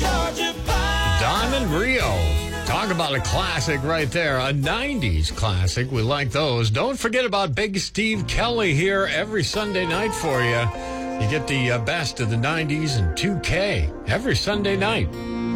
Diamond Rio. Talk about a classic right there. A 90s classic. We like those. Don't forget about Big Steve Kelly here every Sunday night for you. You get the best of the 90s and 2K every Sunday night.